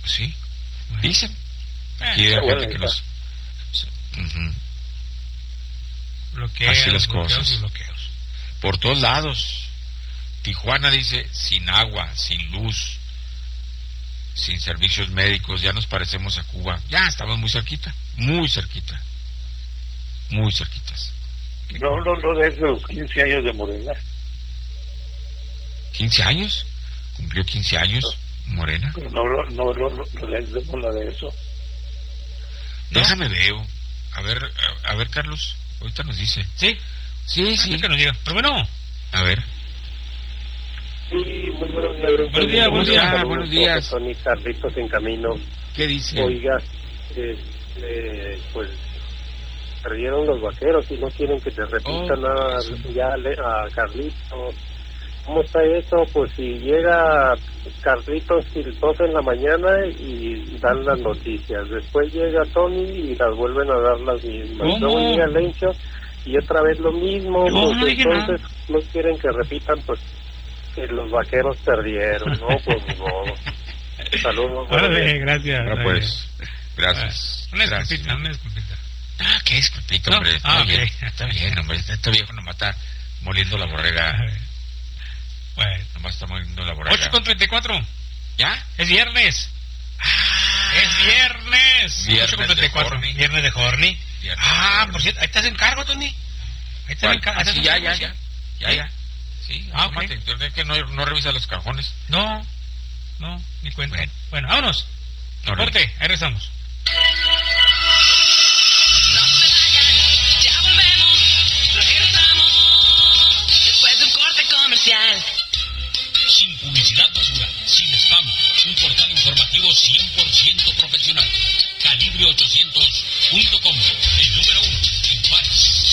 Sí, Bueno. dicen. Y hay gente que los... Bloqueos, así las bloqueos cosas. y bloqueos. Por todos lados. Tijuana dice, sin agua, sin luz, sin servicios médicos, ya nos parecemos a Cuba. Ya estamos muy cerquita, muy cerquita. Muy cerquitas. No desde los 15 años de Morena. ¿15 años? ¿Cumplió 15 años Morena? Pero no les demos la de eso. Déjame veo. A ver, Carlos, ahorita nos dice. ¿Sí? Sí, sí. Que nos diga. Pero bueno. A ver. Sí, muy buenos días. Buenos días, buenos días. Buenos días. Tony Carlitos en camino. ¿Qué dice? Oiga, pues perdieron los vaqueros y no quieren que te repita nada ya a Carlitos. ¿Cómo está eso? Pues si llega Carlitos el 12 en la mañana y dan las noticias. Después llega Tony y las vuelven a dar las mismas. ¿Cómo? Luego llega Lencho y otra vez lo mismo. No, Pues no dije entonces no quieren que repitan pues que los vaqueros perdieron, ¿no? Pues ni modo. Saludos. Órale, gracias. Bueno, pues, gracias. Una disculpita. Ah, ¿qué disculpita, ¿No? hombre? Está bien, Okay. está bien, hombre. Este viejo nomás está moliendo la borrega. Bueno. Nomás está moliendo la borrega. 8:34. ¿Ya? Es viernes. Es viernes. Viernes 8:34. de Horny. Viernes de Horny. Viernes de Horny. Por cierto, ahí estás en cargo, Tony. Ahí estás en cargo. Sí, ya. Sí, ok. Es que no revisa los cajones. No, ni cuenta. Bueno, vámonos. Corte, ahí regresamos. Ya volvemos, regresamos después de un corte comercial. Sin publicidad basura, sin spam, un portal informativo 100% profesional. Calibre800.com, el número 1 en París.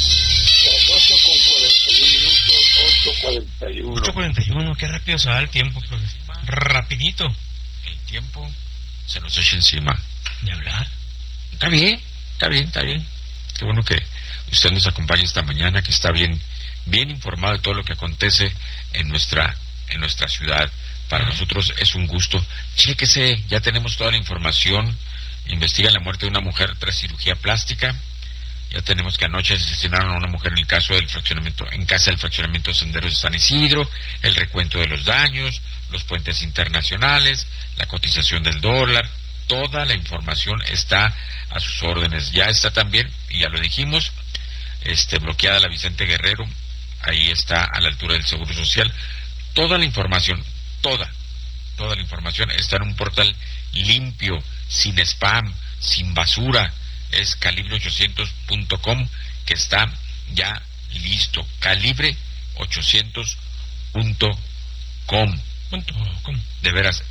8:41 8:41, qué rápido se va el tiempo, profesor. Rapidito. El tiempo se nos echa encima. De hablar. Está bien. Qué bueno que usted nos acompañe esta mañana, que está bien informado de todo lo que acontece en nuestra ciudad. Para nosotros es un gusto. Chéquese, ya tenemos toda la información. Investiga la muerte de una mujer tras cirugía plástica. Ya tenemos que anoche asesinaron a una mujer en el caso del en casa del fraccionamiento Senderos de San Isidro, el recuento de los daños, los puentes internacionales, la cotización del dólar, toda la información está a sus órdenes. Ya está también, y ya lo dijimos, bloqueada la Vicente Guerrero, ahí está a la altura del Seguro Social. Toda la información está en un portal limpio, sin spam, sin basura. Es calibre800.com, que está ya listo. Calibre800.com. De veras,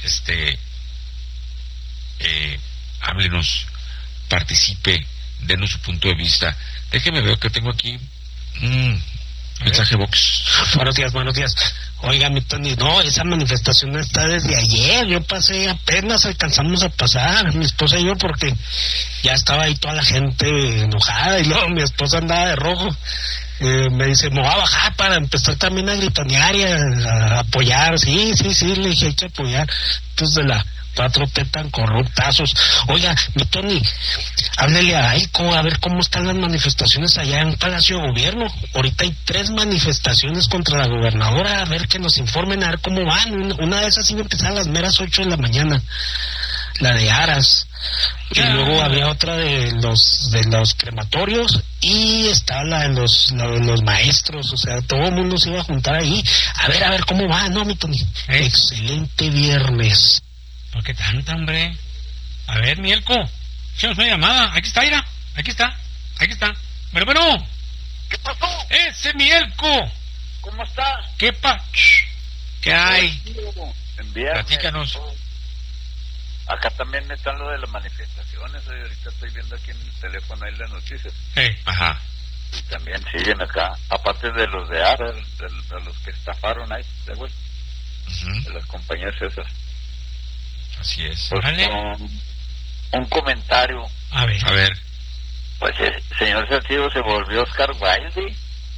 háblenos, participe, denos su punto de vista. Déjeme ver que tengo aquí mensaje box. Buenos días. Oiga, mi Tony, no, esa manifestación está desde ayer. Yo pasé, apenas alcanzamos a pasar, mi esposa y yo, porque ya estaba ahí toda la gente enojada, y luego mi esposa andaba de rojo. Me dice, me voy a bajar para empezar también a gritonear y a apoyar. Sí, le dije, hay que apoyar. Entonces, de la 4T tan corruptazos. Oiga, mi Tony, háblele a Aiko a ver cómo están las manifestaciones allá en Palacio de Gobierno. Ahorita hay 3 manifestaciones contra la gobernadora, a ver que nos informen, a ver cómo van. Una de esas iba a empezar a las meras 8 de la mañana, la de Aras, y luego había otra de los crematorios, y estaba la de los maestros. O sea, todo el mundo se iba a juntar ahí, a ver cómo va, ¿no, mi Tony? Excelente viernes. ¿Por qué tanta, hombre? A ver, Mielco, echamos una llamada. Aquí está, Ira. Aquí está. Bueno. ¿Qué pasó? ¡Ese Mielco! ¿Cómo está? ¿Qué hay? Platícanos. Acá también están lo de las manifestaciones. Ahorita estoy viendo aquí en el teléfono ahí las noticias. Ajá. Y también siguen acá, aparte de los de Ara, de los que estafaron ahí, de las compañías esas. Así es. Pues, un comentario. A ver. Pues el señor Salcido se volvió Oscar Wilde.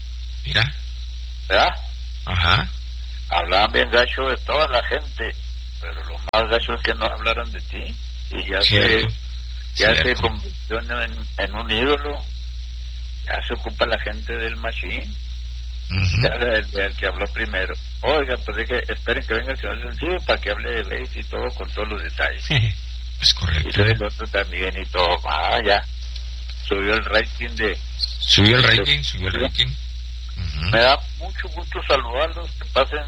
Mira. ¿Verdad? Ajá. Hablaban bien gacho de toda la gente. pero lo más gacho es que no hablaran de ti y ya Cierto. se convirtió en un ídolo. Ya se ocupa la gente del machine. Ujú. Ya el que habló primero. Oiga, pues esperen que venga el señor Sencillo para que hable de leyes y todo con todos los detalles. Es Y correcto. luego el otro también y todo. Ya subió el rating de... Subió el rating. Ujú. Me da mucho gusto saludarlos, que pasen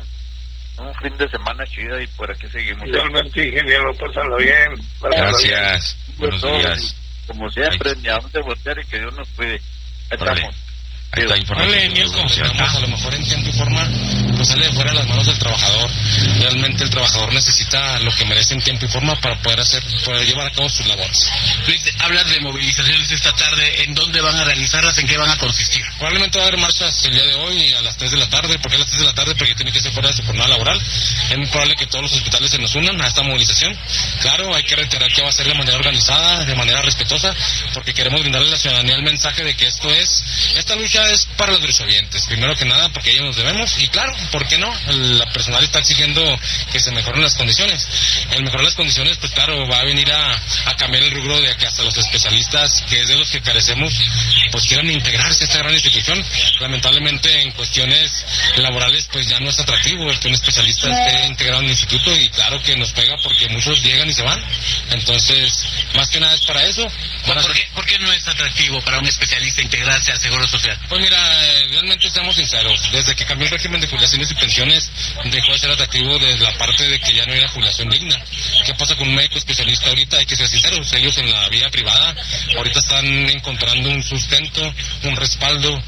un fin de semana chida y por aquí seguimos. Igualmente, ingeniero, pásalo bien. Gracias. Buenos Todos, días. Como siempre, ni a dónde voltear y que Dios nos cuide. Ahí Órale. estamos. Ahí está información. Órale, del Mielco. Seguro Social. Estamos a lo mejor en tiempo y forma, pues sale de fuera de las manos del trabajador. Realmente el trabajador necesita lo que merece en tiempo y forma para poder llevar a cabo sus labores. Luis, hablas de movilizaciones esta tarde. ¿En dónde van a realizarlas? ¿En qué van a consistir? Probablemente va a haber marchas el día de hoy a las 3 de la tarde. ¿Por qué a las 3 de la tarde? Porque tiene que ser fuera de su jornada laboral. Es muy probable que todos los hospitales se nos unan a esta movilización. Claro, hay que reiterar que va a ser de manera organizada, de manera respetuosa, porque queremos brindarle a la ciudadanía el mensaje de que esta lucha es para los derechohabientes, primero que nada porque ellos nos debemos, y claro, ¿por qué no? La personal está exigiendo que se mejoren las condiciones. El mejorar las condiciones, pues claro, va a venir a cambiar el rubro de que hasta los especialistas, que es de los que carecemos, pues quieran integrarse a esta gran institución. Lamentablemente en cuestiones laborales pues ya no es atractivo el que un especialista esté integrado en el instituto, y claro que nos pega porque muchos llegan y se van. Entonces, más que nada es para eso. ¿Por qué no es atractivo para un especialista integrarse al Seguro Social? Pues mira, realmente seamos sinceros, desde que cambió el régimen de jubilaciones y pensiones dejó de ser atractivo desde la parte de que ya no era jubilación digna. ¿Qué pasa con un médico especialista ahorita? Hay que ser sinceros, ellos en la vida privada ahorita están encontrando un sustento, un respaldo,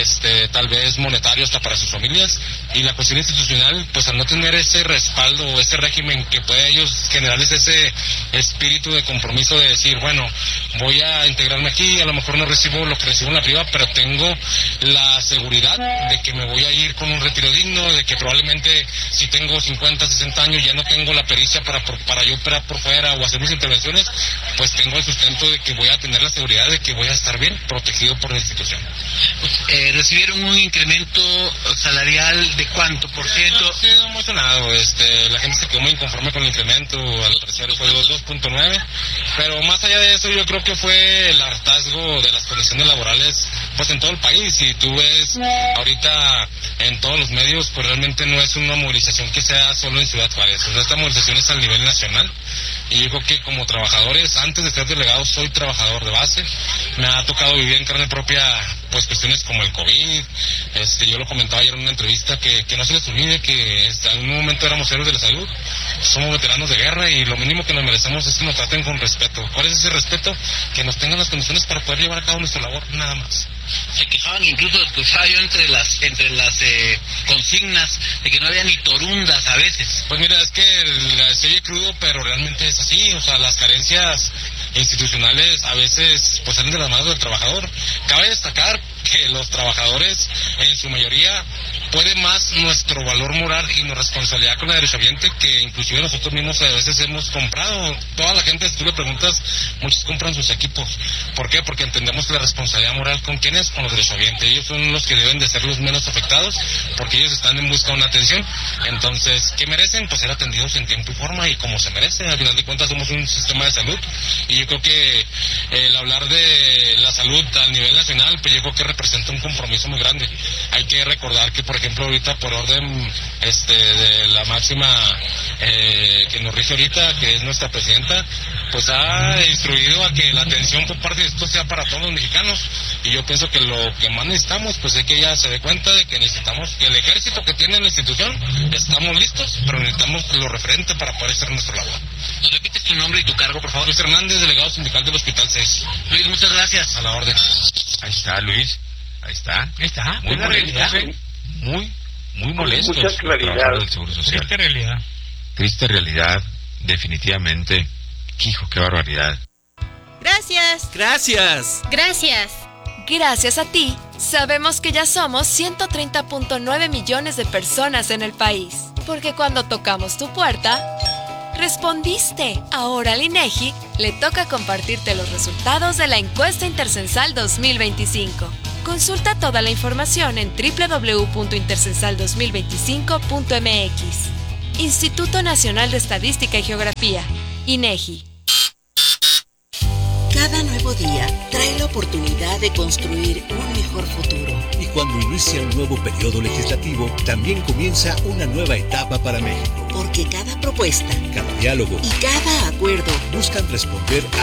tal vez monetario hasta para sus familias, y la cuestión institucional, pues al no tener ese respaldo o ese régimen que puede ellos generarles ese espíritu de compromiso de decir, bueno, voy a integrarme aquí, a lo mejor no recibo lo que recibo en la privada, pero tengo la seguridad de que me voy a ir con un retiro digno, de que probablemente si tengo 50, 60 años ya no tengo la pericia para yo operar por fuera o hacer mis intervenciones, pues tengo el sustento de que voy a tener la seguridad de que voy a estar bien protegido por la institución. ¿Recibieron un incremento salarial de cuánto por ciento? Sí, emocionado. La gente se quedó muy inconforme con el incremento, al parecer fue 2.9, pero más allá de eso yo creo que fue el hartazgo de las condiciones laborales pues en todo el país. Si tú ves ahorita en todos los medios, pues realmente no es una movilización que sea solo en Ciudad Juárez, o sea, esta movilización es a nivel nacional. Y yo creo que como trabajadores, antes de ser delegado, soy trabajador de base. Me ha tocado vivir en carne propia pues cuestiones como el COVID. Yo lo comentaba ayer en una entrevista, que no se les olvide que en un momento éramos héroes de la salud, somos veteranos de guerra, y lo mínimo que nos merecemos es que nos traten con respeto. ¿Cuál es ese respeto? Que nos tengan las condiciones para poder llevar a cabo nuestra labor, nada más. Se quejaban, incluso escuchaba yo entre las consignas de que no había ni torundas a veces. Pues mira, es que se oye crudo, pero realmente es así. O sea, las carencias institucionales a veces pues salen de las manos del trabajador. Cabe destacar que los trabajadores en su mayoría puede más nuestro valor moral y nuestra responsabilidad con la derechohabiente que inclusive nosotros mismos a veces hemos comprado. Toda la gente, si tú le preguntas, muchos compran sus equipos. ¿Por qué? Porque entendemos que la responsabilidad moral ¿con quién es? Con los derechohabientes. Ellos son los que deben de ser los menos afectados, porque ellos están en busca de una atención. Entonces, ¿qué merecen? Pues ser atendidos en tiempo y forma y como se merece. Al final de cuentas somos un sistema de salud, y yo creo que el hablar de la salud a nivel nacional, pues yo creo que representa un compromiso muy grande. Hay que recordar que, por ejemplo, ahorita por orden de la máxima que nos rige ahorita, que es nuestra presidenta, pues ha instruido a que la atención por parte de esto sea para todos los mexicanos, y yo pienso que lo que más necesitamos pues es que ella se dé cuenta de que necesitamos que el ejército que tiene la institución, estamos listos, pero necesitamos lo referente para poder hacer nuestra labor. ¿Nos repites tu nombre y tu cargo, por favor? Luis Hernández, delegado sindical del Hospital 6. Luis, muchas gracias. A la orden. Ahí está, Luis. Ahí está. Muy la molestos, realidad. Muy molestos. Mucha claridad. Los trabajadores del Seguro Social. Triste realidad. Triste realidad, definitivamente. Hijo, qué barbaridad. Gracias. Gracias. Gracias. Gracias a ti, sabemos que ya somos 130.9 millones de personas en el país. Porque cuando tocamos tu puerta, respondiste. Ahora al INEGI le toca compartirte los resultados de la encuesta Intercensal 2025. Consulta toda la información en www.intercensal2025.mx. Instituto Nacional de Estadística y Geografía, INEGI. Cada nuevo día trae la oportunidad de construir un mejor futuro. Y cuando inicia un nuevo periodo legislativo, también comienza una nueva etapa para México. Porque cada propuesta, cada diálogo y cada acuerdo buscan responder